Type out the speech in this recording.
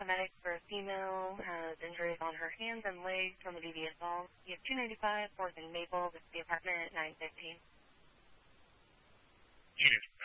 medic for a female, has injuries on her hands and legs from the BB assault. You have 295, 4th and Maple, this is the apartment at 915. Unit